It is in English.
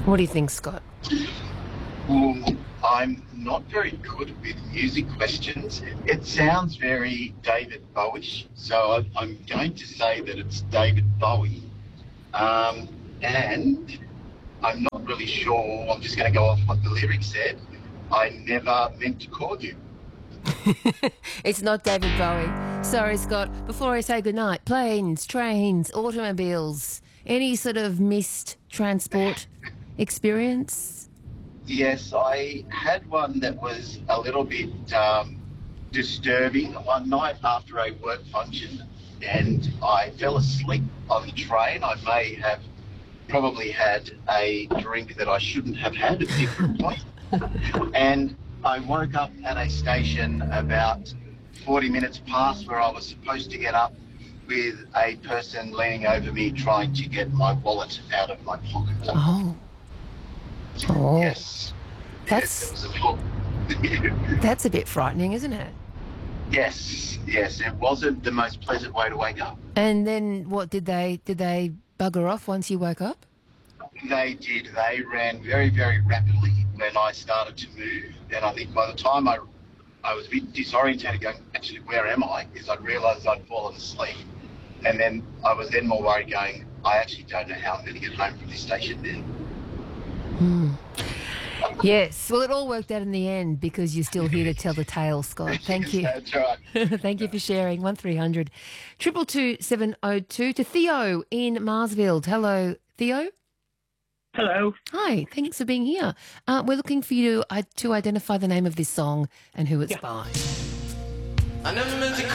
What do you think, Scott? I'm not very good with music questions. It sounds very David Bowie, so I'm going to say that it's David Bowie. Um, and I'm not really sure. I'm just going to go off what the lyrics said. I never meant to call you. It's not David Bowie. Sorry, Scott. Before I say goodnight, planes, trains, automobiles, any sort of missed transport experience? Yes, I had one that was a little bit disturbing one night after a work function, and I fell asleep on the train. I may have probably had a drink that I shouldn't have had at different points. And I woke up at a station about 40 minutes past where I was supposed to get up with a person leaning over me trying to get my wallet out of my pocket. Oh. Oh. Yes. Yes, it That's was a little. that's a bit frightening, isn't it? Yes, yes, it wasn't the most pleasant way to wake up. And then what did they bugger off once you woke up? They did. They ran very, very rapidly when I started to move. And I think by the time I was a bit disorientated going, actually, where am I? Because I realised I'd fallen asleep. And then I was then more worried going, I actually don't know how I'm going to get home from this station now. Yes. Well, it all worked out in the end because you're still here to tell the tale, Scott. Thank you. That's right. Thank you for sharing. 1300 222 702 to Theo in Marsfield. Hello, Theo. Hello. Hi. Thanks for being here. We're looking for you to identify the name of this song and who it's by. I never meant to